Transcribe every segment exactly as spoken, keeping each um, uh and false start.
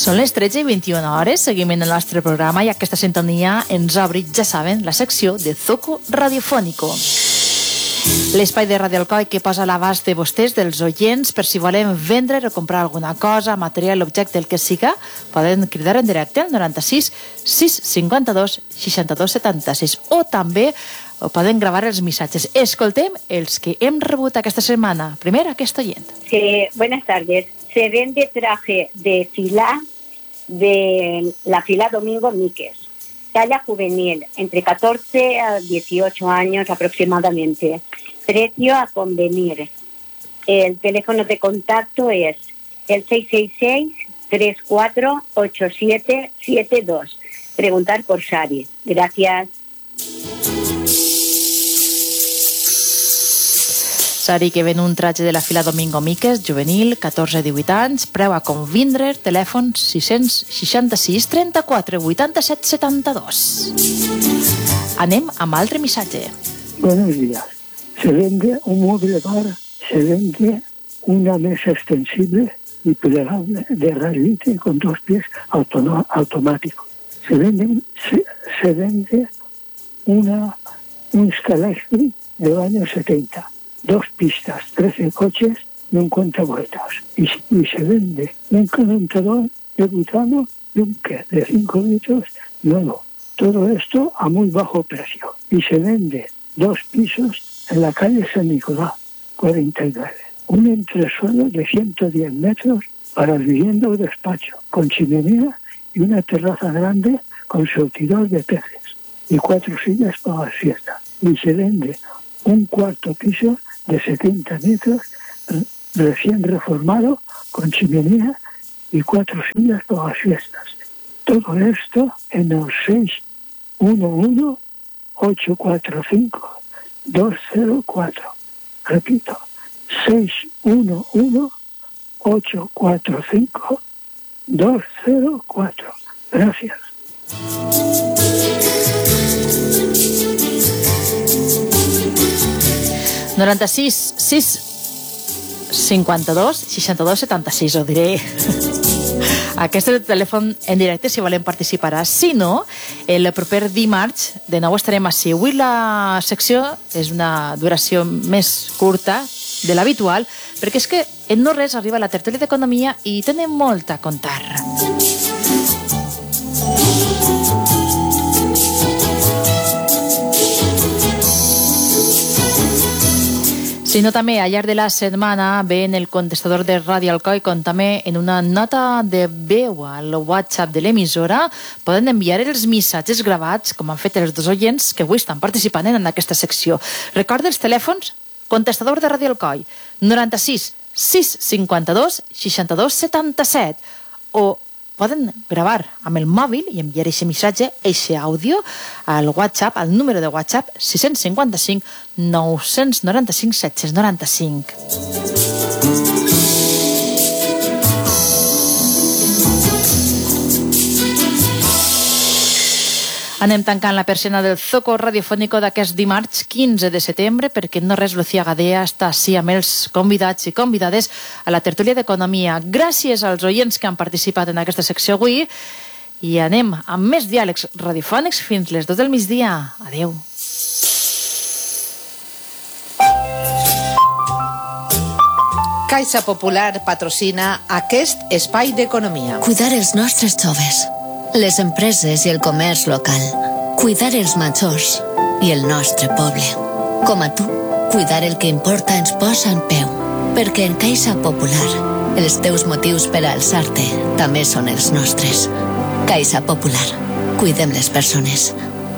Són les tretze i vint-i-una hores, seguim en el nostre programa i aquesta sintonia ens obri, ja saben, la secció de Zoco Radiofónico. L'espai de Ràdio Alcoi que posa a l'abast de vostès, dels oients, per si volen vendre o comprar alguna cosa, material, objecte, el que siga, poden cridar en directe al noranta-sis sis cinquanta-dos seixanta-dos setanta-sis o també poden gravar els missatges. Escoltem els que hem rebut aquesta setmana. Primer, aquest oient. Sí, buenas tardes. Se vende traje de fila de la fila Domingo Míquez, talla juvenil, entre catorce a dieciocho años aproximadamente. Precio a convenir. El teléfono de contacto es el seis seis seis, tres cuatro ocho siete siete dos. Preguntar por Sari. Gracias. Sari, que ven un traje de la fila Domingo Míquez, juvenil, catorze a divuit anys, preu a convindre, telèfon sis seixanta-sis, trenta-quatre, vuitanta-set, setanta-dos. Anem amb altre missatge. Buenos días. Se vende un mueble bar, se vende una mesa extensible y plegable de ralite con dos pies autono- automáticos. Se vende, se, se vende una, un Scalextric de los años setenta. Dos pistas, trece coches y un cuentavueltas. Y, y se vende un calentador de butano y un que de cinco litros nuevo. Todo esto a muy bajo precio. Y se vende dos pisos en la calle San Nicolás, cuarenta y nueve. Un entresuelo de ciento diez metros para vivienda o despacho, con chimenea y una terraza grande con surtidor de peces. Y cuatro sillas para las fiestas. Y se vende un cuarto piso de setenta metros, recién reformado, con chimenea y cuatro sillas para las fiestas. Todo esto en el seis uno uno, ocho cuatro cinco, dos cero cuatro. Repito, seis uno uno, ocho cuatro cinco, dos cero cuatro. Gracias. noranta-sis sis cinquanta-dos seixanta-dos setanta-sis, ho diré. Aquest és el telèfon en directe si volen participar. Si no, el proper dimarts de nou estarem així. Avui la secció és una duració més curta de l'habitual, perquè és que en no res arriba la tertúlia d'economia i tenem molt a contar. Sinó també al llarg de la setmana ve en el contestador de Ràdio Alcoi com també en una nota de veu al WhatsApp de l'emissora poden enviar els missatges gravats com han fet els dos oients que avui estan participant en aquesta secció. Recorda els telèfons, contestador de Ràdio Alcoi noranta-sis sis cinquanta-dos seixanta-dos setanta-set o poden gravar amb el mòbil i enviar aquest missatge, aquest àudio, al WhatsApp, al número de WhatsApp sis cinc cinc, nou nou cinc, set nou cinc. Anem tancant la persiana del Zoco Radiofónico d'aquest dimarts quinze de setembre perquè no res Lucía Gadea està així amb els convidats i convidades a la tertúlia d'economia. Gràcies als oients que han participat en aquesta secció avui i anem amb més diàlegs radiofònics fins les dos del migdia. Adeu. Caixa Popular patrocina aquest espai d'economia. Cuidar els nostres joves, les empreses i el comerç local. Cuidar els majors i el nostre poble. Com a tu, cuidar el que importa ens posa en peu. Perquè en Caixa Popular, els teus motius per a alçar-te també són els nostres. Caixa Popular. Cuidem les persones.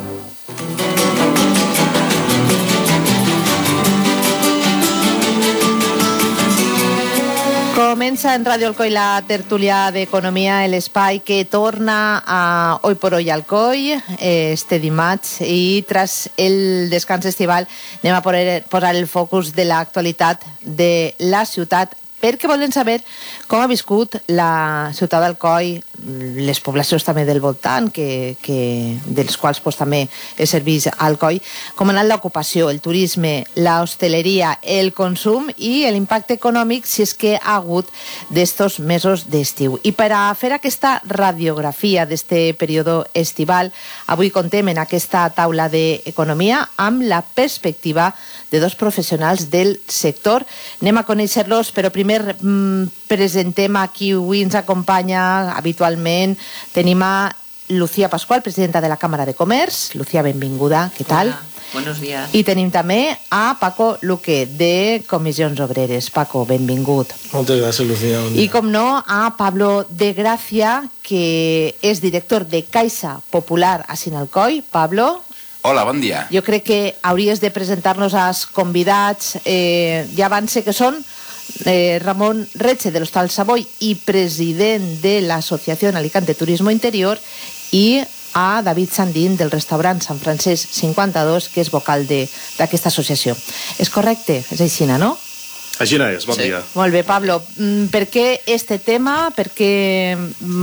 Comença en Ràdio Alcoi la tertúlia d'economia, l'espai que torna a Hoy por Hoy Alcoi este dimarts i tras el descans estival anem a posar el focus de l'actualitat de la ciutat perquè volen saber Com ha viscut la ciutat d'Alcoi, les poblacions també del voltant, que, que, dels quals pues, també he servit a Alcoi, com ha anat l'ocupació, el turisme, l'hostaleria, el consum i l'impacte econòmic si és que ha hagut d'estos mesos d'estiu. I per a fer aquesta radiografia d'este període estival, avui contem en aquesta taula d'economia amb la perspectiva de dos professionals del sector. Anem a conèixer-los, però primer mmm, presentem a qui avui ens acompanya habitualment. Tenim a Lucía Pascual, presidenta de la Cámara de Comerç. Lucía, benvinguda. Què tal? Hola, buenos días. I tenim també a Paco Luque, de Comissions Obreres. Paco, benvingut. Moltes gràcies, Lucía. Bon I, com no, a Pablo de Gracia, que és director de Caixa Popular a Sinalcoi. Pablo... Hola, bon dia. Jo crec que hauries de presentar-nos als convidats. Eh, ja avance que són eh, Ramon Retxe, de l'Hostal Savoy i president de l'Associació Alicante Turismo Interior, i a David Sandín, del restaurant Sant Francesc cinquanta-dos, que és vocal d'aquesta associació. És correcte? És així, no? Així és, bon sí. dia. Molt bé, Pablo. Per què este tema? Per què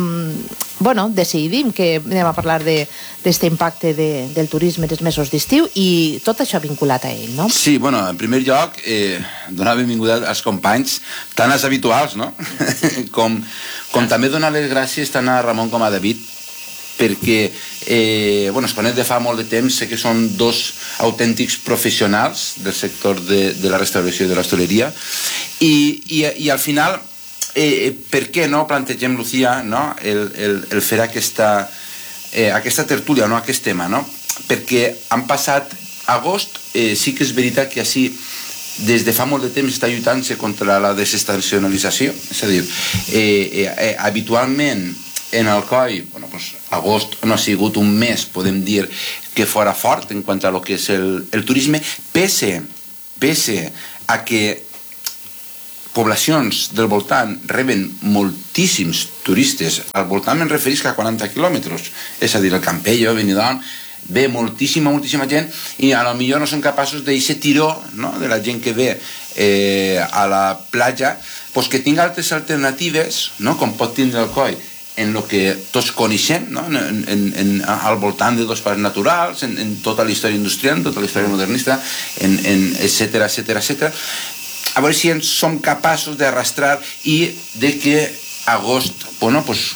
bueno, decidim que anem a parlar d'aquest impacte de, del turisme dels mesos d'estiu i tot això vinculat a ell, no? Sí, bueno, en primer lloc, eh, donar benvinguda als companys, tant als habituals, no? com, com també donar les gràcies tant a Ramon com a David, perquè eh, bueno, es coneix de fa molt de temps, sé que són dos autèntics professionals del sector de, de la restauració i de l'hostaleria, i, i, i al final eh, per què no plantegem, Lucía, no? el, el, el fer aquesta, eh, aquesta tertúlia, no? Aquest tema, no? Perquè han passat agost, eh, sí que és veritat que així des de fa molt de temps està lluitant-se contra la desestacionalització, és a dir, eh, eh, habitualment en Alcoi, bueno, pues, agost no ha sigut un mes, podem dir, que fora fort en quant a lo que és el, el turisme, pese, pese a que poblacions del voltant reben moltíssims turistes. Al voltant me'n referisc a quaranta quilòmetres, és a dir, el Campello, Benidorm, ve moltíssima, moltíssima gent i a lo millor no són capaços d'aquest tiró, no?, de la gent que ve eh, a la platja, pues que tinga altres alternatives, no?, com pot tindre Alcoi, en el que tots coneixem, no? en, en, en, al voltant de dos parcs naturals, en, en tota la història industrial, en tota la història modernista, en, en etcètera, etcètera, etcètera. A veure si ens som capaços d'arrastrar i de que agost, bueno, pues,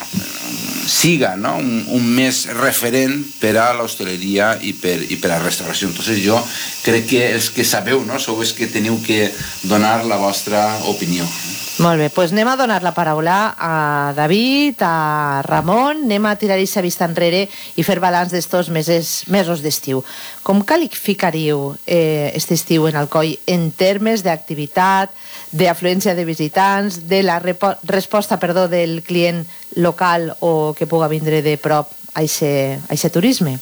siga, no? un, un mes referent per a l'hostaleria i per, i per a la restauració. Entonces jo crec que els que sabeu, no? Sou els que teniu que donar la vostra opinió. Molt bé, doncs anem a donar la paraula a David, a Ramon, anem a tirar aquesta vista enrere i fer balanç d'estos mesos, mesos d'estiu. Com qualificaríeu eh, este estiu en Alcoi en termes d'activitat, d'afluència de visitants, de la repo- resposta perdó, del client local o que puga vindre de prop a aquest turisme?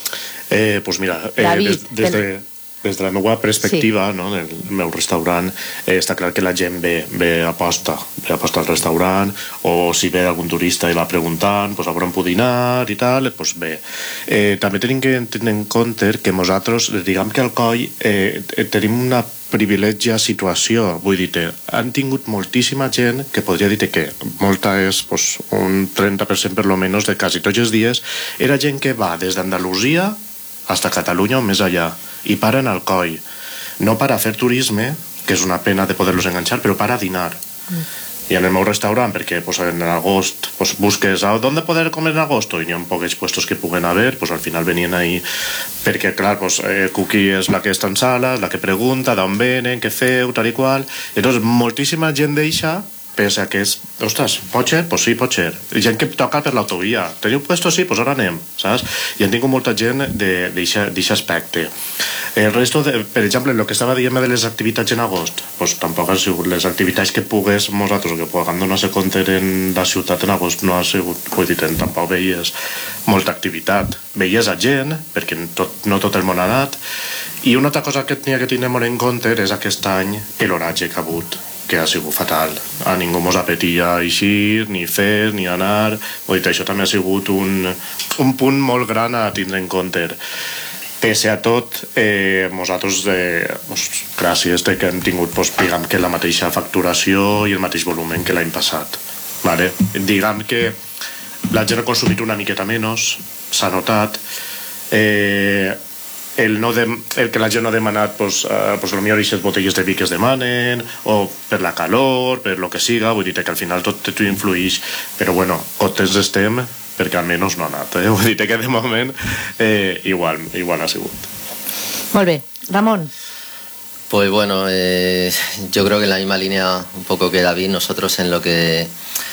Eh, pues mira, eh, David, des, des de... Des de la meva perspectiva, sí. no, del meu restaurant, eh, està clar que la gent ve, ve aposta, ve aposta al restaurant, o si ve algun turista i va preguntant, pues, a on puc dinar i tal, pues ve. Eh, també tenim que tenir en compte que nosaltres, diguem que al Alcoi, eh, tenim una privilegia situació, vull dir, han tingut moltíssima gent que podria dir que molta és pues, un trenta per cent per lo menos de quasi tots els dies, era gent que va des d'Andalusia hasta Catalunya o més allà, i para en Alcoi, no para fer turisme, que és una pena de poder-los enganxar, però para dinar. Mm. Y en el meu restaurant, perquè pues, en agost pues, busques a dónde poder comer en agosto y no hay pocs puestos que puguen haver, pues al final venien ahí, perquè clar, pues, eh, Cookie és la que està en sala, la que pregunta d'on venen, què feu, tal i qual. Entonces, moltíssima gent deixa, pese a que és, ostres, pot ser? Pues sí, pot ser. Gent que toca per l'autovia. Teniu puesto? Sí, pues ara anem, saps? I han tingut molta gent d'aquest aspecte. El resto, de, per exemple, el que estava dient de les activitats en agost, pues tampoc han sigut les activitats que pugues nosaltres, o que puguem donar-se compte en la ciutat en agost, no ha sigut, vull dir, tampoc veies molta activitat. Veies a gent, perquè tot, no tot el món ha anat, i una altra cosa que tenia que tenir molt en compte és aquest any l'oratge que ha hagut, que ha sigut fatal. A ningú mos apetia eixir, ni fer, ni anar. Vull dir, això també ha sigut un, un punt molt gran a tindre en compte. pese a tot, eh, nosaltres, eh, pues, gràcies de que hem tingut, pues, diguem que la mateixa facturació i el mateix volumen que l'any passat. Vale? Diguem que la gent ha consumit una miqueta menys, s'ha notat, eh, el, no de, el que la gent no ha demanat, pues, uh, pues, potser aquestes botelles de vi que es demanen, o per la calor, per lo que siga, vull dir que al final tot, tot influeix, però bueno, contents estem, perquè almenys no ha anat, eh? Vull dir que de moment eh, igual, igual ha sigut. Molt bé. Ramón. Pues bueno, eh, yo creo que en la misma línea un poco que David, nosotros en lo que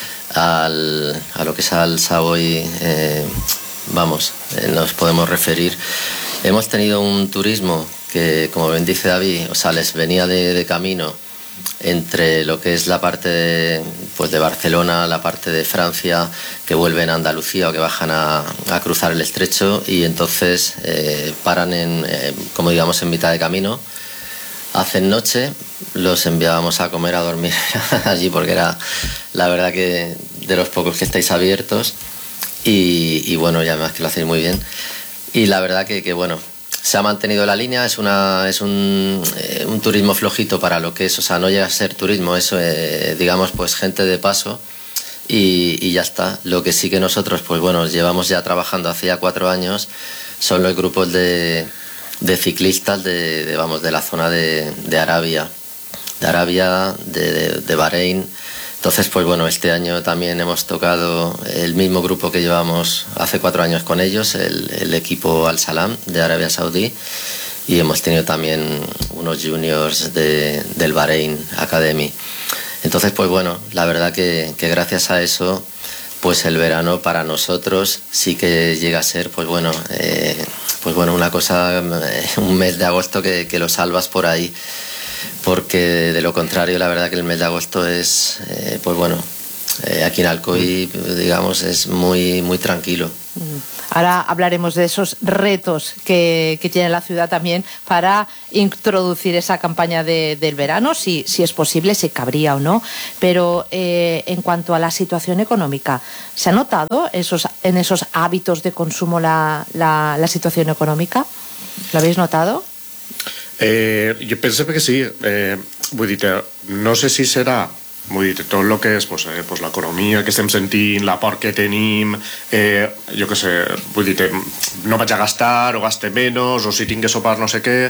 al, a lo que es al Savoy, eh, vamos, eh, nos podemos referir. Hemos tenido un turismo que, como bien dice David, o sea, les venía de, de camino entre lo que es la parte de, pues de Barcelona, la parte de Francia, que vuelven a Andalucía o que bajan a, a cruzar el estrecho y entonces eh, paran en, eh, como digamos, en mitad de camino, hacen noche, los enviábamos a comer, a dormir allí porque era la verdad que de los pocos que estáis abiertos y, y bueno, ya más que lo hacéis muy bien. Y la verdad que, que bueno, se ha mantenido la línea, es una es un, eh, un turismo flojito para lo que es, o sea, no llega a ser turismo, eso, eh, digamos, pues gente de paso y, y ya está. Lo que sí que nosotros, pues bueno, llevamos ya trabajando hace ya cuatro años, son los grupos de, de ciclistas de, de, vamos, de la zona de, de Arabia, de Arabia, de, de, de Bahrein. Entonces, pues bueno, este año también hemos tocado el mismo grupo que llevamos hace cuatro años con ellos, el, el equipo Al Salam de Arabia Saudí, y hemos tenido también unos juniors de, del Bahrein Academy. Entonces, pues bueno, la verdad que, que gracias a eso, pues el verano para nosotros sí que llega a ser, pues bueno, eh, pues bueno, una cosa, un mes de agosto que, que lo salvas por ahí. Porque de lo contrario, la verdad que el mes de agosto es, eh, pues bueno, eh, aquí en Alcoy, digamos, es muy, muy tranquilo. Ahora hablaremos de esos retos que, que tiene la ciudad también para introducir esa campaña de, del verano, si, si es posible, si cabría o no. Pero eh, en cuanto a la situación económica, ¿se ha notado esos, en esos hábitos de consumo la, la, la situación económica? ¿Lo habéis notado? Eh, jo penso que sí, eh, vull dir, no sé si serà, vull dir, tot el que és pues, eh, pues, l'economia que estem sentint, la por que tenim, eh, jo què sé, vull dir, no vaig a gastar o gaste menys, o si tinc que sopar no sé què,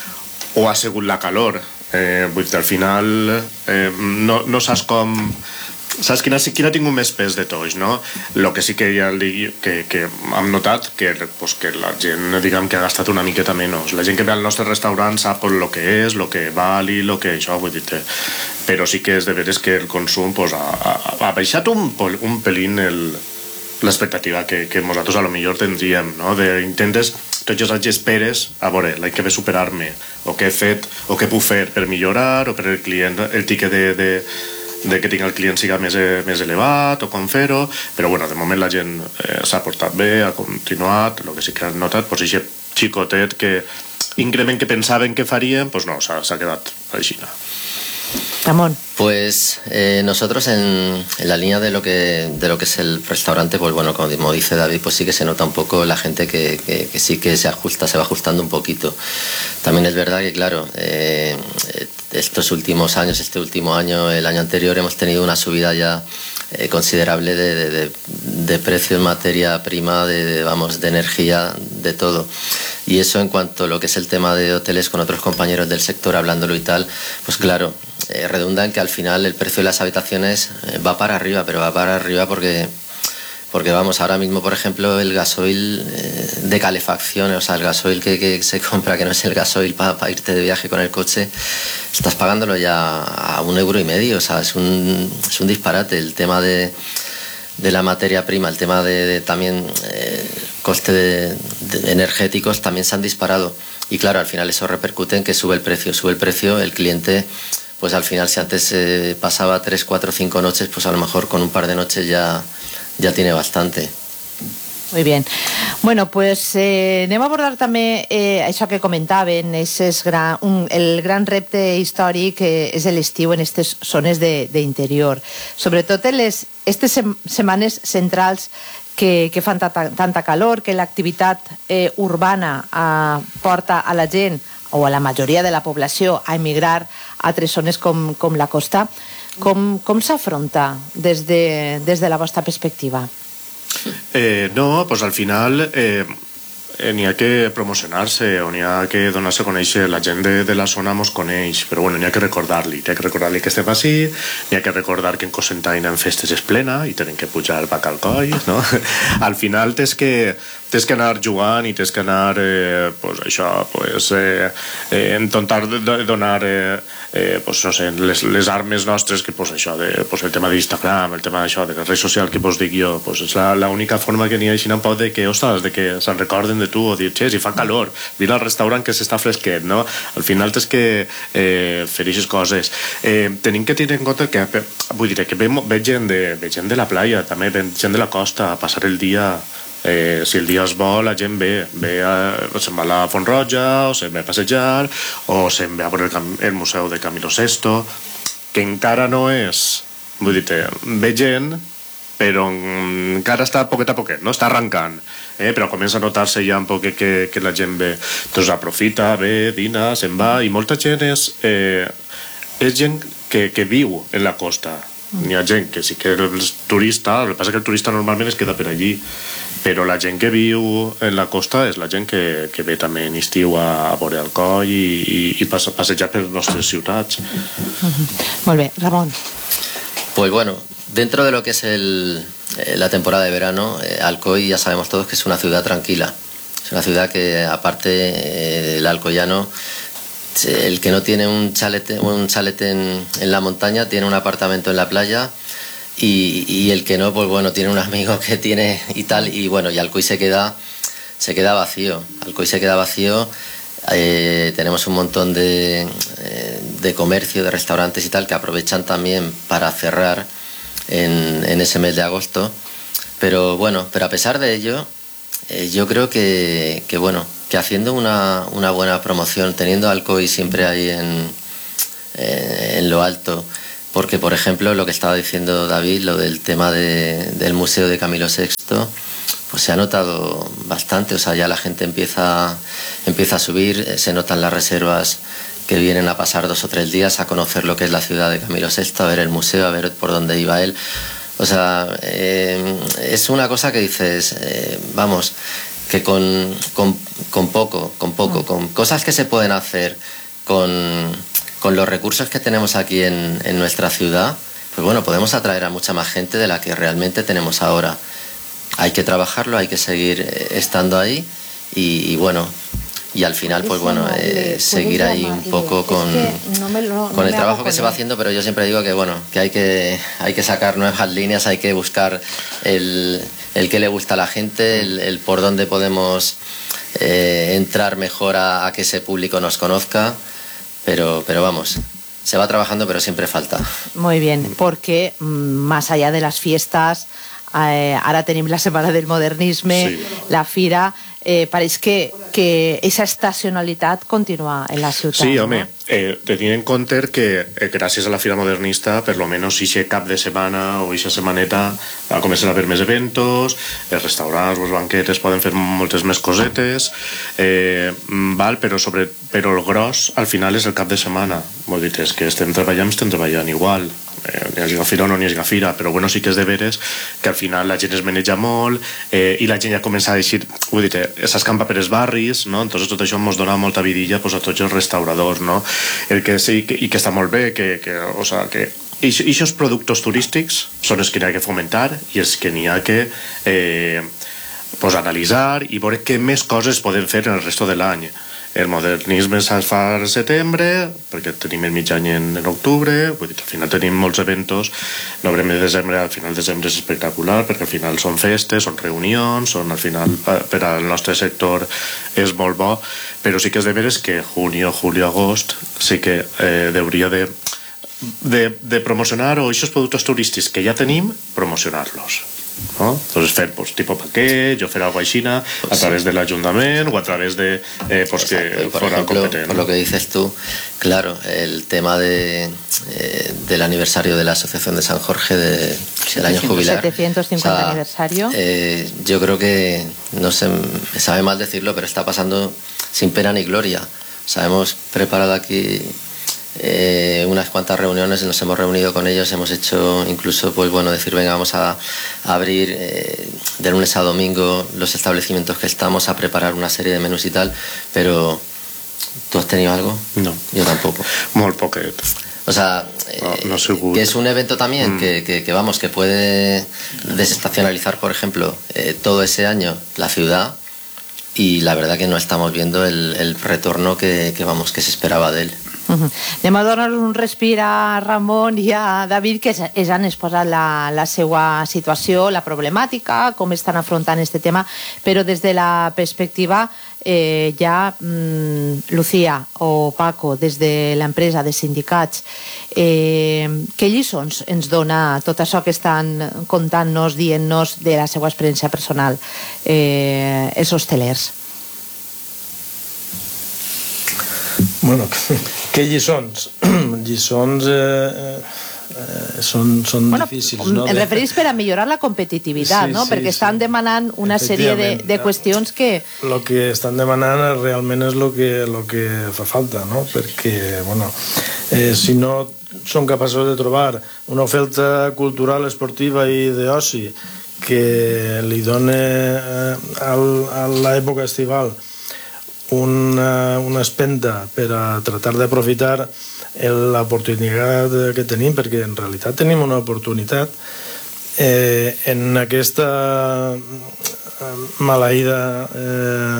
o ha sigut la calor. Eh, vull dir, al final eh, no, no saps com... Saps quina, quina ha tingut més pes de tots, no? El que sí que ja dic, que, que hem notat que, pues, que la gent, diguem, que ha gastat una miqueta menys. La gent que ve al nostre restaurant sap el que és, el que val i el que això, vull dir, però sí que és de veres que el consum pues, ha, ha, ha baixat un, un pelín l'expectativa que, que nosaltres a lo millor tindríem, no? De, intentes tots els anys esperes a veure l'any que ve superar-me, o què he fet, o què puc fer per millorar, o per el client, el tiquet de... de de que tinc el client siga més, més elevat o com fer-ho, però bueno, de moment la gent eh, s'ha portat bé, ha continuat, el que sí que han notat, doncs aquest xicotet que increment que pensaven que faríem, doncs no, s'ha quedat així. Ramón. Pues eh, nosotros en, en la línea de lo que de lo que es el restaurante, pues bueno, como dice David, pues sí que se nota un poco la gente que, que, que sí que se ajusta, se va ajustando un poquito. También es verdad que, claro, eh, estos últimos años, este último año, el año anterior, hemos tenido una subida ya eh, considerable de, de, de, de precio en materia prima, de, de, vamos, de energía, de todo. Y eso en cuanto a lo que es el tema de hoteles, con otros compañeros del sector hablándolo y tal, pues claro, eh, redunda en que al final el precio de las habitaciones eh, va para arriba, pero va para arriba porque, porque vamos, ahora mismo, por ejemplo, el gasoil eh, de calefacción, o sea, el gasoil que, que se compra, que no es el gasoil para pa irte de viaje con el coche, estás pagándolo ya a un euro y medio, o sea, es un, es un disparate. El tema de, de la materia prima, el tema de, de también eh, coste de, de energéticos también se han disparado. Y claro, al final eso repercute en que sube el precio, sube el precio, el cliente... Pues al final, si antes eh, pasaba tres, cuatro, cinco noches, pues a lo mejor con un par de noches ya, ya tiene bastante. Muy bien. Bueno, pues eh, anem a abordar també eh, això que comentaven, és gran, un, el gran repte històric que és l'estiu en aquestes zones d'interior. Sobretot en les, aquestes sem setmanes centrals que, que fan tanta, tanta calor, que l'activitat eh, urbana eh, porta a la gent o a la majoria de la població a emigrar a altres zones com, com la costa. Com, com s'afronta des, de, des de la vostra perspectiva? Eh, no, pues al final eh, eh, n'hi ha que promocionar-se o n'hi ha que donar-se a conèixer. La gent de, de la zona mos coneix, però bueno, n'hi ha que recordar-li n'hi ha que recordar-li que estem així, n'hi ha que recordar que en Cocentaina en festes és plena i tenen que pujar el bac al coll, no? Al final tens que tens que anar jugant i tens que anar eh, pues això, pues, eh, eh, intentar donar eh, eh, pues, no sé, les, les armes nostres, que pues, això de, pues, el tema d'Instagram, el tema d'això de la red social que vos dic jo, pues, és l'única forma que n'hi ha així un poc de que, ostres, de que se'n recorden de tu o dir, che, si fa calor, vine al restaurant que s'està fresquet, no? Al final tens que eh, fer aquestes coses. Eh, tenim que tenir en compte que, vull dir, que ve, ve, gent de, ve gent de la playa, també ve gent de la costa a passar el dia. Eh, si el dia és bo, la gent ve, ve a, se'n va a la Font Roja o se'n ve a passejar o se'n ve a veure el, el museu de Camilo Sesto, que encara no és, vull dir, ve gent però encara està poquet a poquet, no? Està arrencant, eh? Però comença a notar-se ja un poc que, que la gent ve, doncs aprofita, ve, dina, se'n va, i molta gent és, eh, és gent que, que viu en la costa. N'hi ha gent que sí que és turista, el que passa que el turista normalment es queda per allí, però la gent que viu en la costa és la gent que, que ve també en estiu a, a veure el coll i, i, i passa, passejar per les nostres ciutats. Molt bé, Ramon. Pues bueno, dentro de lo que es el, eh, la temporada de verano, eh, Alcoy ya sabemos todos que es una ciudad tranquila. Es una ciudad que, aparte eh, del alcoyano, el que no tiene un chalet, un chalet en, en la montaña tiene un apartamento en la playa, y, y el que no, pues bueno, tiene un amigo que tiene y tal, y bueno, y Alcoy se queda, se queda vacío. Alcoy se queda vacío. Eh, tenemos un montón de, eh, de comercio, de restaurantes y tal, que aprovechan también para cerrar en, en ese mes de agosto. Pero bueno, pero a pesar de ello, eh, yo creo que, que bueno, que haciendo una, una buena promoción, teniendo Alcoy siempre ahí en, eh, en lo alto, porque por ejemplo lo que estaba diciendo David, lo del tema de, del Museo de Camilo Sexto, pues se ha notado bastante. O sea, ya la gente empieza, empieza a subir, se notan las reservas que vienen a pasar dos o tres días a conocer lo que es la ciudad de Camilo Sexto, a ver el museo, a ver por dónde iba él. O sea, eh, es una cosa que dices, eh, vamos, que con, con, con poco, con poco, con cosas que se pueden hacer con, con los recursos que tenemos aquí en, en nuestra ciudad, pues bueno, podemos atraer a mucha más gente de la que realmente tenemos ahora. Hay que trabajarlo, hay que seguir estando ahí y, y bueno, y al final pues bueno, eh, seguir ahí un poco con, con el trabajo que se va haciendo, pero yo siempre digo que bueno, que hay que, hay que sacar nuevas líneas, hay que buscar el, el que le gusta a la gente, el, el por dónde podemos eh, entrar mejor a, a que ese público nos conozca, pero, pero vamos, se va trabajando, pero siempre falta. Muy bien, porque más allá de las fiestas, eh, ara tenim la Setmana del Modernisme, sí. La Fira, eh, pareix que, que aquesta estacionalitat continua en la ciutat. Sí, home, no? eh, tenint en compte que eh, gràcies a la Fira Modernista, per lo menos ixe cap de setmana o ixa setmaneta va començar a haver més eventos, els restaurants, els banquetes poden fer moltes més cosetes, eh, val, però, sobre, però el gros al final és el cap de setmana. Vol dir, és que estem treballant, estem treballant igual. Eh, ni hagi fira o no ni hagi fira, però bueno, sí que és de veres que al final la gent es maneja molt, eh, i la gent ja comença a deixar, vull dir, s'escampa per els barris, no? Entonces tot això ens dona molta vidilla pues, a tots els restauradors, no? El que sí, que, i que està molt bé, que, que, o sea, que aquests productes turístics són els que n'hi ha que fomentar i els que n'hi ha que eh, pues, analitzar i veure què més coses poden fer en el resto de l'any. El modernisme es fa al setembre, perquè tenim el mig any en, en octubre, vull dir, al final tenim molts eventos, novembre i desembre, al final desembre és espectacular, perquè al final són festes, són reunions, són al final, per al nostre sector és molt bo, però sí que és de veres que junio, julio, agost, sí que eh, hauria de, de, de promocionar o aquests productes turístics que ja tenim, promocionar-los. ¿no? Entonces fer pues, tipo paquet o fer algo així a pues través sí. del ayuntamiento o a través de eh, pues que por fuera ejemplo, competente. por lo que dices tú, claro, el tema de, eh, del aniversario de la Asociación de San Jorge de, del año jubilar. setecientos cincuenta o sea, aniversario. Eh, yo creo que, no sé, me sabe mal decirlo, pero está pasando sin pena ni gloria. O sea, hemos preparado aquí eh, unas cuantas reuniones, nos hemos reunido con ellos, hemos hecho incluso, pues bueno, decir, venga, vamos a, a abrir eh, de lunes a domingo los establecimientos que estamos, a preparar una serie de menús y tal, pero ¿tú has tenido algo? No. Yo tampoco. Molt poquet. O sea, eh, no, no que es un evento también mm. que, que, que, vamos, que puede desestacionalizar, por ejemplo, eh, todo ese año la ciudad, y la verdad que no estamos viendo el, el retorno que, que, vamos, que se esperava d'ell. Uh-huh. Anem a donar un respir a Ramon i a David, que ells han exposat la, la seva situació, la problemàtica, com estan afrontant este tema, però des de la perspectiva eh, ja mm, Lucía o Paco, des de l'empresa de sindicats, eh, què lliçons ens dona tot això que estan contant-nos, dient-nos de la seva experiència personal eh, els hostelers? Bueno, què lliçons? Lliçons eh, eh, són, són bueno, difícils, no? Em referís per a millorar la competitivitat, sí, no? Sí, perquè sí. estan demanant una sèrie de, de qüestions que... El que estan demanant realment és el que, lo que fa falta, no? Perquè, bueno, eh, si no són capaços de trobar una oferta cultural, esportiva i d'oci que li doni eh, a l'època estival una, una espenta per a tratar d'aprofitar l'oportunitat que tenim, perquè en realitat tenim una oportunitat eh, en aquesta maleïda eh,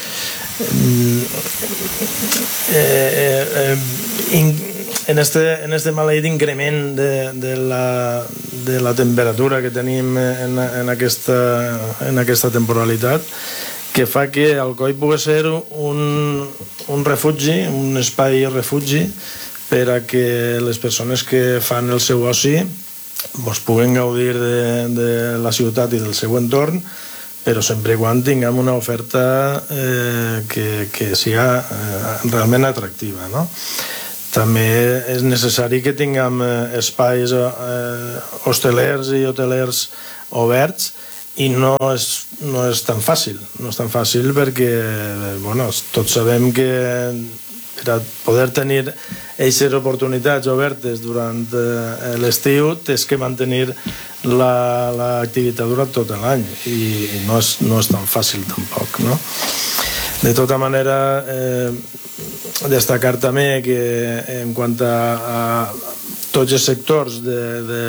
eh, eh, in, en este, en este maleït increment de, de, la, de la temperatura que tenim en, en, aquesta, en aquesta temporalitat, que fa que Alcoi pugui ser un, un refugi, un espai refugi per a que les persones que fan el seu oci pues, puguen gaudir de, de la ciutat i del seu entorn, però sempre i quan tinguem una oferta eh, que, que sigui eh, realment atractiva, no? També és necessari que tinguem eh, espais eh, hostelers i hotelers oberts, i no és, no és tan fàcil, no és tan fàcil perquè bueno, tots sabem que per a poder tenir aquestes oportunitats obertes durant eh, l'estiu tens que mantenir l'activitat durant tot l'any i, i no, és, no és tan fàcil tampoc, no? De tota manera eh, destacar també que en quant a, a tots els sectors de, de,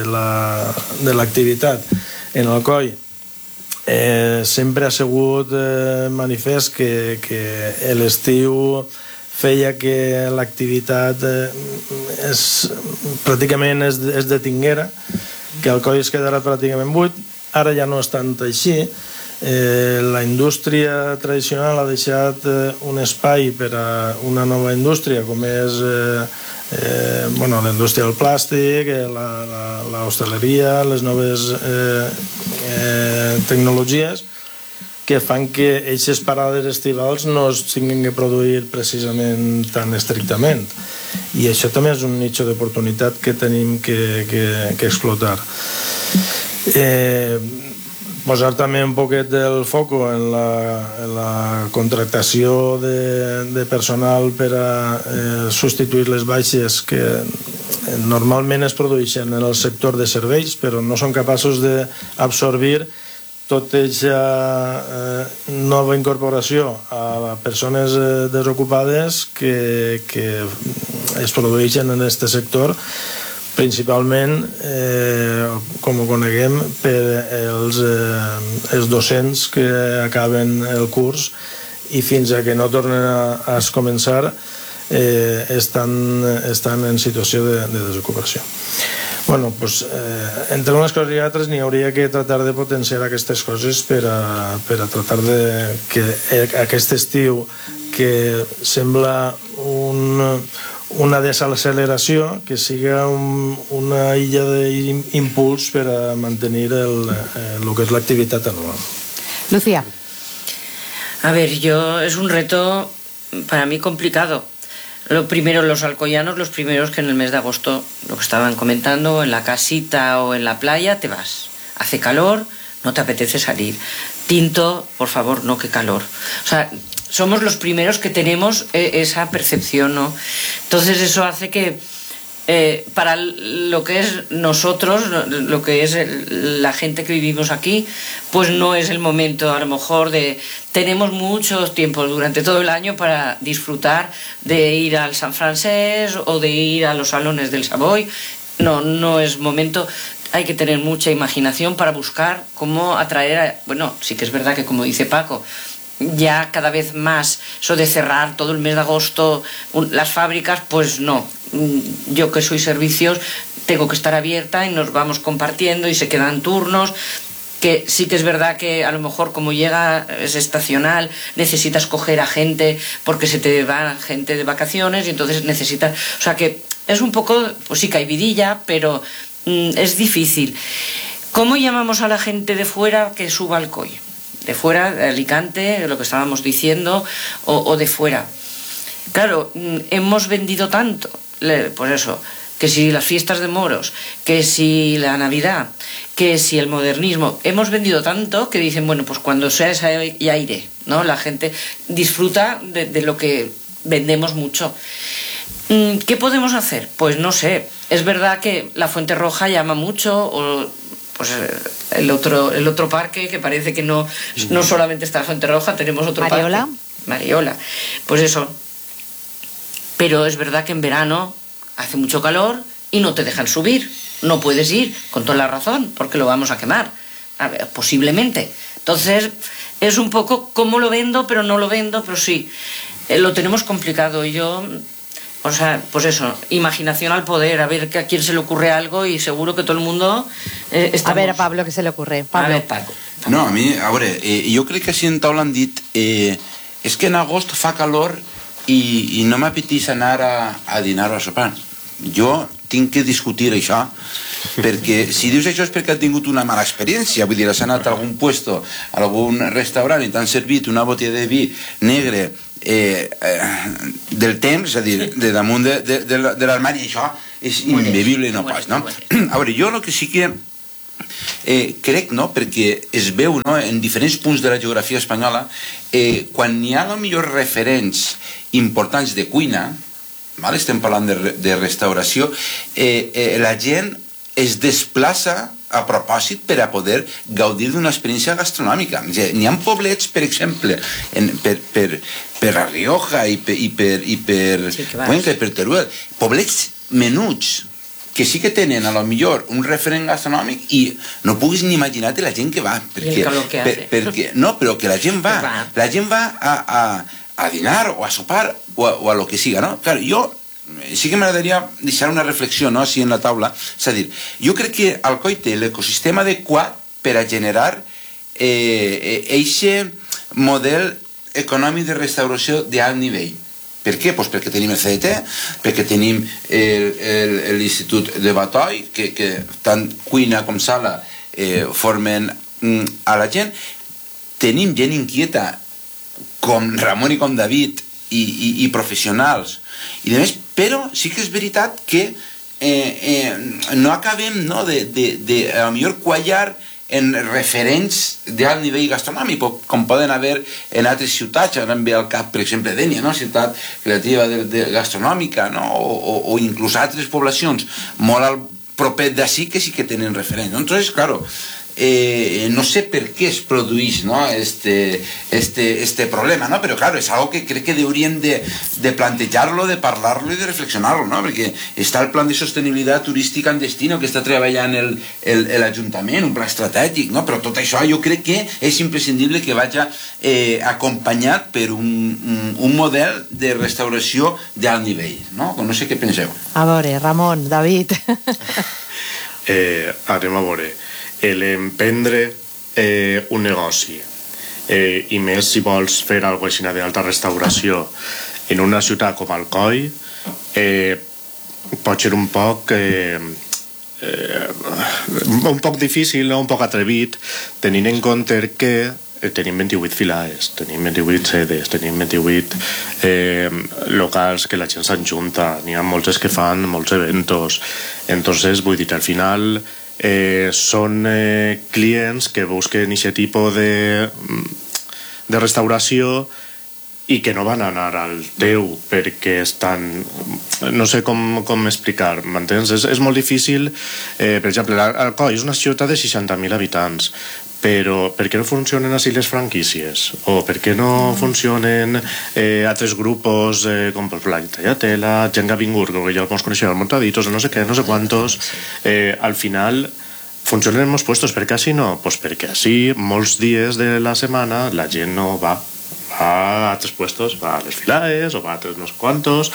de l'activitat la, en Alcoi eh, sempre ha sigut eh, manifest que, que l'estiu feia que l'activitat eh, és, pràcticament es, es detinguera, que Alcoi es quedarà pràcticament buit. Ara ja no és tant així. Eh, la indústria tradicional ha deixat eh, un espai per a una nova indústria com és eh, Eh, bueno, la indústria del plàstic, la, la, la hostaleria, les noves eh, eh, tecnologies que fan que aquestes parades estivals no es tinguin que produir precisament tan estrictament, i això també és un nicho d'oportunitat que tenim que, que, que explotar. Eh, posar també un poquet del foco en la, en la contractació de, de personal per a eh, substituir les baixes que normalment es produeixen en el sector de serveis, però no són capaços d'absorbir tota aquesta eh, nova incorporació a persones eh, desocupades que, que es produeixen en aquest sector, principalment, eh, com ho coneguem, per els, eh, els docents que acaben el curs i fins a que no tornen a, a començar eh, estan, estan en situació de, de desocupació. Bueno, pues, eh, entre unes coses i altres n'hi hauria que tratar de potenciar aquestes coses per a, per a tratar de que aquest estiu, que sembla un, una desaceleració, que siga un, una illa d'impuls per a mantenir el, el que es l'activitat anual. Lucía. A ver, yo es un reto para mí complicado. Lo primero, los alcoyanos, los primeros que en el mes de agosto, lo que estaban comentando, en la casita o en la playa, te vas. Hace calor, no te apetece salir. Tinto, por favor, no, qué calor. O sea, somos los primeros que tenemos esa percepción, ¿no? Entonces eso hace que eh, para lo que es nosotros, lo que es el, la gente que vivimos aquí, pues no es el momento a lo mejor de... Tenemos muchos tiempos durante todo el año para disfrutar de ir al San Francés o de ir a los salones del Savoy. No, no es momento... Hay que tener mucha imaginación para buscar cómo atraer a... Bueno, sí que es verdad que, como dice Paco, ya cada vez más eso de cerrar todo el mes de agosto un, las fábricas, pues no. Yo que soy servicios tengo que estar abierta y nos vamos compartiendo y se quedan turnos, que sí que es verdad que a lo mejor como llega, es estacional, necesitas coger a gente porque se te va gente de vacaciones y entonces necesitas... O sea que es un poco, pues sí que hay vidilla, pero mm, es difícil. ¿Cómo llamamos a la gente de fuera que suba al C O I? De fuera, de Alicante, lo que estábamos diciendo, o, o de fuera. Claro, hemos vendido tanto, pues eso, que si las fiestas de moros, que si la Navidad, que si el modernismo, hemos vendido tanto que dicen, bueno, pues cuando sea ese ya iré, ¿no? La gente disfruta de, de lo que vendemos mucho. ¿Qué podemos hacer? Pues no sé, es verdad que la Fuente Roja llama mucho, o... pues el otro el otro parque que parece que no no solamente está la Fuente Roja, tenemos otro Mariola. parque, Mariola, pues eso, pero es verdad que en verano hace mucho calor y no te dejan subir, no puedes ir, con toda la razón, porque lo vamos a quemar, a ver, posiblemente. Entonces es un poco cómo lo vendo, pero no lo vendo, pero sí, eh, lo tenemos complicado. Y yo... O sea, pues eso, imaginación al poder, a ver que a quién se le ocurre algo y seguro que todo el mundo eh, estamos... A ver a Pablo què se li ocorre. Pablo. A ver, Paco. No, a mi, a veure, eh, jo crec que si en taula han dit eh, és que en agost fa calor i, i no m'apeteix anar a, a dinar o a sopar. Jo tinc que discutir això, perquè si dius això és perquè has tingut una mala experiència, vull dir, has anat a algun puesto, a algun restaurant i t'han servit una botella de vi negre eh, eh, del temps, és a dir, de damunt de, de, de, de l'armari, i això és imbebible i no pots, no? A veure, jo el que sí que eh, crec, no?, perquè es veu, no?, en diferents punts de la geografia espanyola, eh, quan hi ha millor referents importants de cuina, vale? Estem parlant de, de restauració, eh, eh, la gent es desplaça a propòsit per a poder gaudir d'una experiència gastronòmica. N'hi ha poblets, per exemple, en, per, per, per La Rioja i per, i per, i per sí, Cuenca i per Teruel, poblets menuts que sí que tenen a lo millor un referent gastronòmic i no puguis ni imaginar-te la gent que va. Perquè, que per, perquè, no, però que la gent va. La gent va a, a, a dinar o a sopar o a, o a lo que siga, no? Claro, jo sí que m'agradaria deixar una reflexió, no?, així en la taula. És a dir, jo crec que Alcoi té l'ecosistema adequat per a generar eixe eh, model econòmic de restauració d'alt nivell. Per què? Pues perquè tenim el C D T, perquè tenim l'Institut de Batoi, que, que tant cuina com sala eh, formen mm, a la gent. Tenim gent inquieta com Ramon i com David i, i, i professionals i de més, però sí que és veritat que eh, eh, no acabem, no, de, de, de a lo millor quallar en referents d'alt nivell gastronòmic, com poden haver en altres ciutats. Ara em ve al cap, per exemple, Dénia, no?, ciutat creativa de, de gastronòmica, no?, o, o, o inclús altres poblacions molt al proper d'ací que sí que tenen referents, no? Entonces, claro, Eh, no sé per què es produeix, no?, este, este, este problema, no? Però claro, és algo que crec que hauríem de, de plantejar-lo, de parlar-lo i de reflexionar-lo, no? Perquè està el plan de sostenibilitat turística en destino que està treballant l'Ajuntament, un pla estratègic, no? Però tot això jo crec que és imprescindible que vagi eh, acompanyat per un, un, un model de restauració d'alt nivell, no? No sé què penseu. A veure, Ramon, David. eh, anem a veure. L'emprendre eh, un negoci eh, i més si vols fer alguna cosa així d'alta restauració en una ciutat com Alcoi eh, pot ser un poc eh, eh, un poc difícil, no? Un poc atrevit, tenint en compte que eh, tenim vint-i-vuit filaes, tenim vint-i-vuit sedes, tenim vint-i-vuit eh, locals que la gent s'enjunta, n'hi ha moltes que fan molts eventos, entonces vull dir, al final eh, són eh, clients que busquen aquest tipus de, de restauració i que no van anar al teu perquè estan... no sé com, com explicar, m'entens? És, és molt difícil, eh, per exemple, Alcoi és una ciutat de seixanta mil habitants, però per què no funcionen així les franquícies? O per què no funcionen eh, altres grupos eh, com la Tallatela, gent que ha vingut, que ja els coneixem, els Montaditos, no sé què, no sé quantos, eh, al final funcionen en molts puestos. Per què així no? Pues perquè així molts dies de la setmana la gent no va va a altres puestos, va a les filaes o va a altres no sé quantos,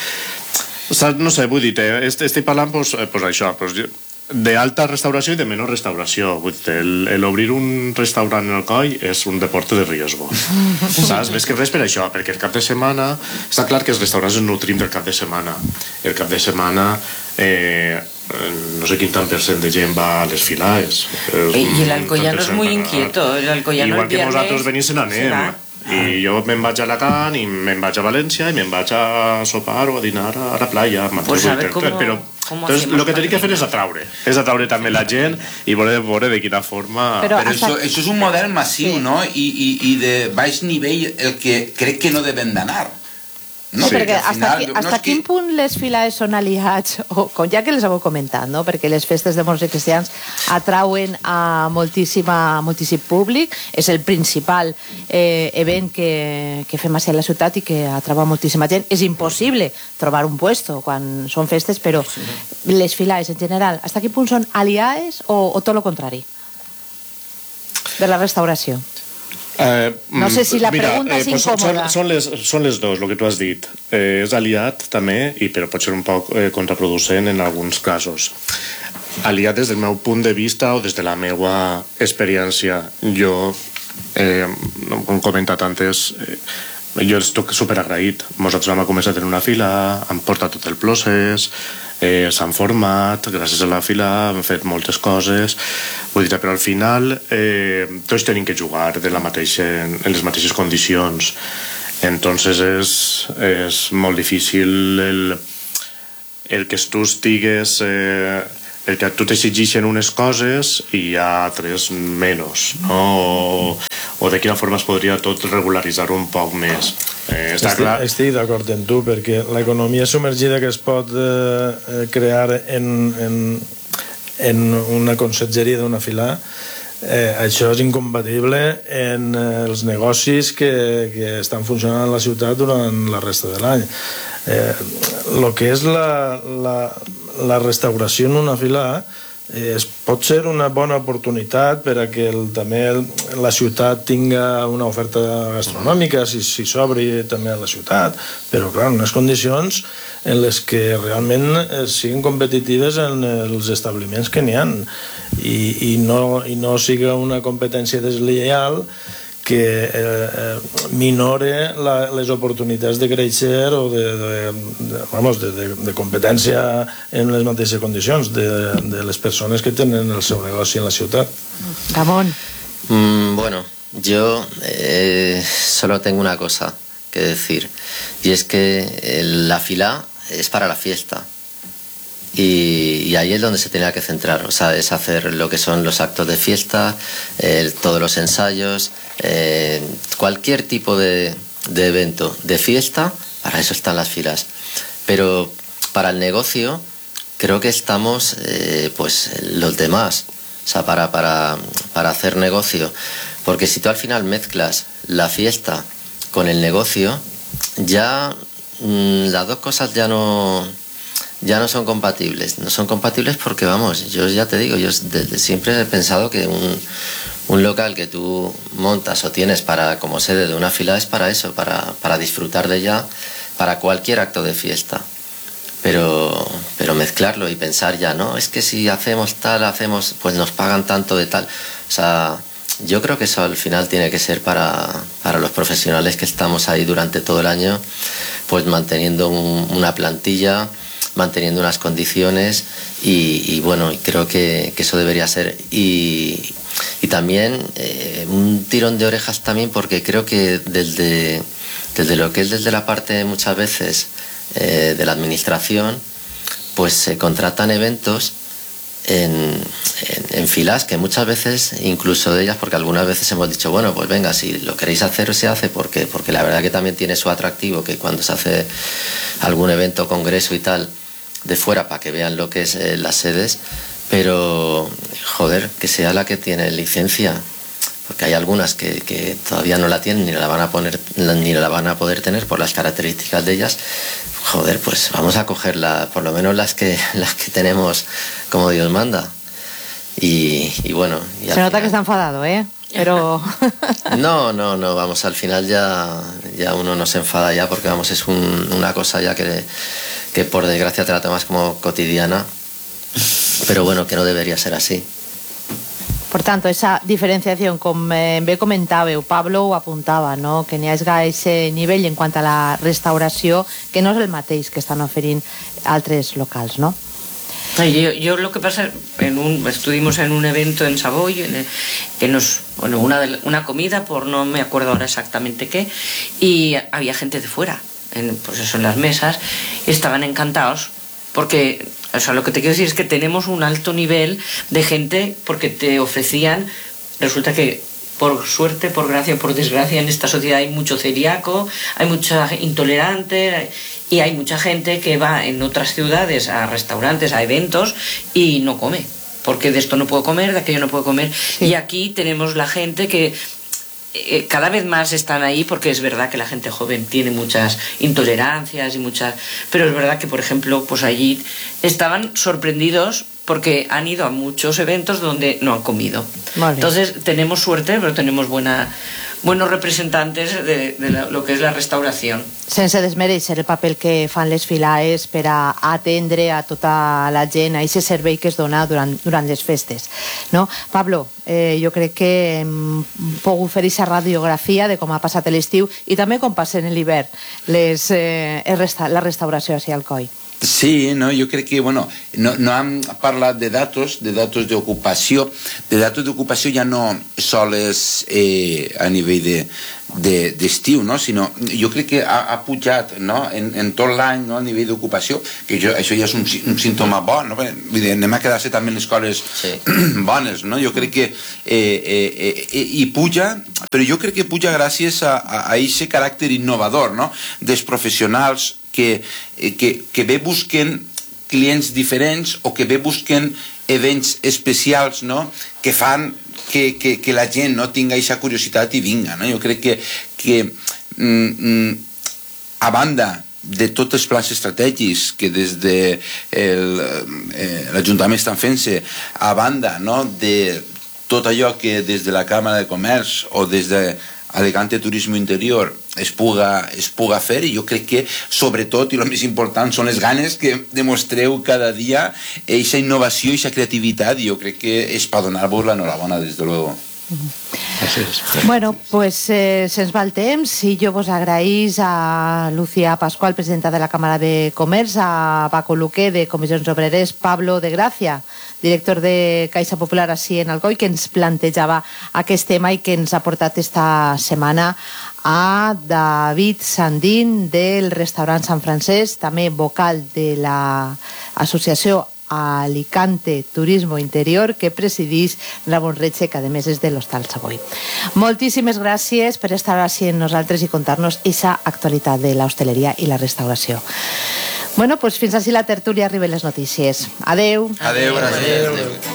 no sé, vull dir, estic parlant pues, pues això, pues, d'alta restauració i de menor restauració. Vull dir, el, el obrir un restaurant en Alcoi és un deporte de riesgo, saps? Més que res per això, perquè el cap de setmana està clar que els restaurants es nutrim del cap de setmana. El cap de setmana eh, no sé quin tant per cent de gent va a les filaes. I l'alcoiano és molt inquieto. Igual que nosaltres venís en anem. I jo me'n vaig a Alacant i me'n vaig a València i me'n vaig a sopar o a dinar a la playa. Pues a ver cómo, però entonces lo que tenim que fer és atraure és atraure també la gent i voler veure de quina forma. Però, però això, això és un model massiu, sí. No? I, i, i de baix nivell el que crec que no deben d'anar. No, sí, perquè hasta, final, qui, hasta no quin que... punt les filaes són aliats, o com ja que les heu comentat, no? Perquè les festes de molts cristians atrauen a moltíssima, moltíssim públic, és el principal eh, event que, que fem a la ciutat i que atrau moltíssima gent. És impossible trobar un puesto quan són festes, però sí. Les filaes en general, hasta quin punt són aliades o, o tot el contrari de la restauració? Eh, no sé si la mira, pregunta és eh, pues incòmoda. Són, són, les, són les dos, el que tu has dit. Eh, és aliat també, i però pot ser un poc eh, contraproducent en alguns casos. Aliat des del meu punt de vista o des de la meva experiència. Jo, eh, com he comentat antes, eh, jo estic superagraït. Nosaltres vam començar a tenir una fila, hem portat tot el procés, eh, s'han format, gràcies a la fila hem fet moltes coses, vull dir, però al final eh, tots tenim que jugar de la mateixa, en les mateixes condicions, entonces és, és molt difícil el, el que tu estigues eh, el que tu t'exigeixen unes coses i hi ha altres menys, no? O, o de quina forma es podria tot regularitzar un poc més. Eh, està estic clar... estic d'acord amb tu, perquè l'economia submergida que es pot eh, crear en, en, en una consergeria d'una fila, eh, això és incompatible en eh, els negocis que, que estan funcionant a la ciutat durant la resta de l'any. Eh, lo que és la, la, la restauració en una fila eh, pot ser una bona oportunitat per a que el, també el, la ciutat tinga una oferta gastronòmica, si, si s'obri també a la ciutat, però clar, en unes condicions en les que realment eh, siguin competitives en els establiments que n'hi ha i, i, no, i no siga una competència deslleial que eh, minore la, les oportunitats de créixer o de, de, de, vamos, de, de, de competència en les mateixes condicions de, de les persones que tenen el seu negoci en la ciutat. Ramon. Mm, bueno, yo eh, solo tengo una cosa que decir, y es que la fila es para la fiesta. Y, y ahí es donde se tenía que centrar, o sea, es hacer lo que son los actos de fiesta, eh, todos los ensayos, eh, cualquier tipo de, de evento de fiesta, para eso están las filas. Pero para el negocio creo que estamos eh, pues los demás, o sea, para, para, para hacer negocio, porque si tú al final mezclas la fiesta con el negocio, ya mmm, las dos cosas ya no... ya no son compatibles. No son compatibles porque, vamos, yo ya te digo, yo desde siempre he pensado que un, un local que tú montas o tienes para como sede de una fila es para eso, para, para disfrutar de ella, para cualquier acto de fiesta. Pero, pero mezclarlo y pensar ya, no, es que si hacemos tal, hacemos, pues nos pagan tanto de tal. O sea, yo creo que eso al final tiene que ser para, para los profesionales que estamos ahí durante todo el año, pues manteniendo un, una plantilla, manteniendo unas condiciones y, y bueno, creo que, que eso debería ser. Y, y también eh, un tirón de orejas también, porque creo que desde, desde lo que es desde la parte muchas veces eh, de la administración, pues se contratan eventos en, en, en filas que muchas veces, incluso de ellas, porque algunas veces hemos dicho, bueno, pues venga, si lo queréis hacer, se hace, porque, porque la verdad que también tiene su atractivo, que cuando se hace algún evento, congreso y tal, de fuera, para que vean lo que es eh, las sedes, pero, joder, que sea la que tiene licencia, porque hay algunas que, que todavía no la tienen, ni la van a poner, ni la van a poder tener por las características de ellas. Joder, pues vamos a cogerla, por lo menos las que las que tenemos como Dios manda. Y, y bueno... Y se nota final... que está enfadado, ¿eh? Pero... No, no, no, vamos, al final ya, ya uno no se enfada ya, porque vamos, es un, una cosa ya que, que por desgracia te la tomas como cotidiana, pero bueno, que no debería ser así. Por tanto, esa diferenciación, com eh, bé comentàveu, Pablo ho apuntava, no? Que n'hi ha aquest nivell en quant a la restauració que no és el mateix que estan oferint altres locals, ¿no? Yo, yo lo que pasa, en un, estuvimos en un evento en Savoy, en, que nos, bueno, una, una comida por no me acuerdo ahora exactamente qué, y había gente de fuera, en, pues eso, en las mesas, y estaban encantados, porque... O sea, lo que te quiero decir es que tenemos un alto nivel de gente porque te ofrecían, resulta que por suerte, por gracia, por desgracia, en esta sociedad hay mucho celíaco, hay mucha intolerante y hay mucha gente que va en otras ciudades a restaurantes, a eventos y no come, porque de esto no puedo comer, de aquello no puedo comer. Sí. Y aquí tenemos la gente que Eh, cada vez más están ahí, porque es verdad que la gente joven tiene muchas intolerancias y muchas, pero es verdad que, por ejemplo, pues allí estaban sorprendidos porque han ido a muchos eventos donde no han comido. Vale. Entonces tenemos suerte, pero tenemos buena, buenos representantes de, de la, lo que es la restauración. Sense desmereixer el paper que fan les filaes per a atendre a tota la gent, a aquest servei que es dona durant, durant les festes, no? Pablo, eh, jo crec que hem pogut fer aquesta radiografia de com ha passat l'estiu i també com passen l'hivern les, eh, la restauració a Alcoi. Sí, no, yo creo que, bueno, no, no han parlat de datos, de datos d'ocupació, de datos d'ocupació ja no sols eh, a nivell de, de, d'estiu, no? Sinó jo crec que ha, ha pujat, no? en, en tot l'any, no? A nivell d'ocupació, que jo, això ja és un, un símptoma bo, no? Vull dir, anem a quedar-se també en les coses sí. bones, no? Jo crec que eh, eh, eh, i puja, però jo crec que puja gràcies a, a, a aquest caràcter innovador, no? Dels professionals que, que, que bé busquen clients diferents o que bé busquen events especials, no? Que fan que, que, que la gent no tinga aquesta curiositat i vinga, no? Jo crec que, que mm, a banda de tots els plans estratègics que des de el, eh, l'Ajuntament estan fent-se, a banda, no? De tot allò que des de la Càmera de Comerç o des de Alicante Turisme Interior es puga, es puga fer, i jo crec que sobretot i el més important són les ganes que demostreu cada dia, aquesta innovació i aquesta creativitat, i jo crec que és per donar-vos l'enhorabona, des de luego. Bueno, pues eh, se'ns va el temps i jo vos agraïs a Lucía Pascual, presidenta de la Càmera de Comerç, a Paco Luque, de Comissions Obreres, Pablo de Gracia, director de Caixa Popular així en Alcoi, que ens plantejava aquest tema i que ens ha portat esta setmana a David Sandín del restaurant Sant Francesc, també vocal de l'associació Alicante Turismo Interior, que presidís Ramon Retxe, que a més és de l'Hostal Savoy. Moltíssimes gràcies per estar així amb nosaltres i contar-nos aquesta actualitat de l'hostaleria i la restauració. Bueno, doncs fins així la tertúlia, arriben les notícies. Adeu. Adeu, gràcies. Adeu.